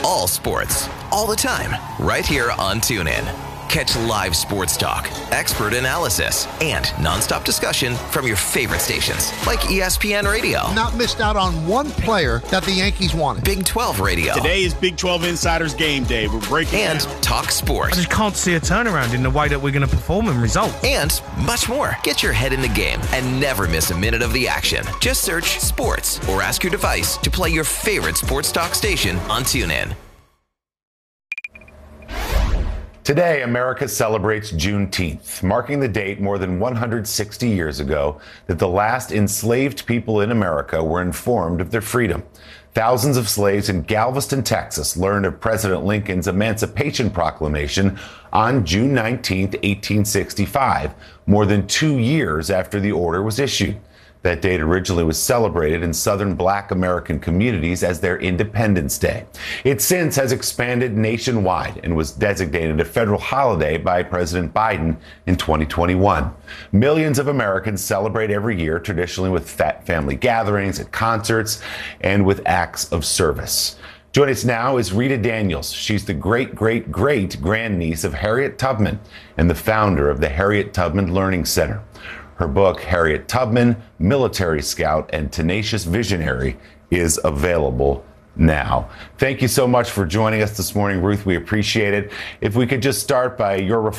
all sports, all the time, right here on TuneIn. Catch live sports talk, expert analysis, and nonstop discussion from your favorite stations, like ESPN Radio. Not missed out on one player that the Yankees wanted. Big 12 Radio. Today is Big 12 Insiders Game Day. We're breaking and down. Talk Sports. I just can't see a turnaround in the way that we're going to perform and result. And much more. Get your head in the game and never miss a minute of the action. Just search sports or ask your device to play your favorite sports talk station on TuneIn. Today, America celebrates Juneteenth, marking the date more than 160 years ago that the last enslaved people in America were informed of their freedom. Thousands of slaves in Galveston, Texas, learned of President Lincoln's Emancipation Proclamation on June 19, 1865, more than 2 years after the order was issued. That date originally was celebrated in Southern Black American communities as their Independence Day. It since has expanded nationwide and was designated a federal holiday by President Biden in 2021. Millions of Americans celebrate every year, traditionally with family gatherings, at concerts, and with acts of service. Joining us now is Rita Daniels. She's the great-great-great-grandniece of Harriet Tubman and the founder of the Harriet Tubman Learning Center. Her book, Harriet Tubman, Military Scout and Tenacious Visionary, is available now. Thank you so much for joining us this morning, Ruth. We appreciate it. If we could just start by your